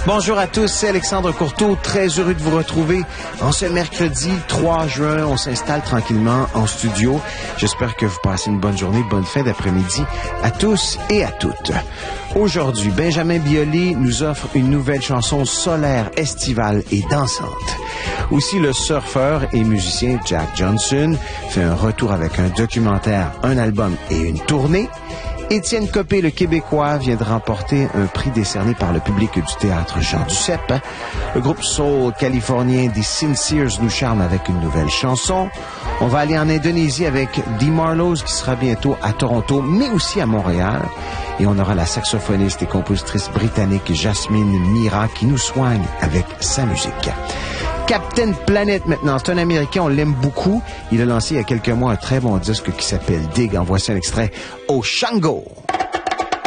Bonjour à tous, c'est Alexandre Courteau, très heureux de vous retrouver en ce mercredi 3 juin. On s'installe tranquillement en studio. J'espère que vous passez une bonne journée, bonne fin d'après-midi à tous et à toutes. Aujourd'hui, Benjamin Biolay nous offre une nouvelle chanson solaire, estivale et dansante. Aussi, le surfeur et musicien Jack Johnson fait un retour avec un documentaire, un album et une tournée. Étienne Copé, le Québécois, vient de remporter un prix décerné par le public du théâtre Jean Duceppe. Le groupe soul californien des Sinceers nous charme avec une nouvelle chanson. On va aller en Indonésie avec Dee Marlowe qui sera bientôt à Toronto, mais aussi à Montréal. Et on aura la saxophoniste et compositrice britannique Jasmine Mira qui nous soigne avec sa musique. Captain Planet maintenant, c'est un Américain, on l'aime beaucoup. Il a lancé il y a quelques mois un très bon disque qui s'appelle Dig. En voici un extrait au Shango.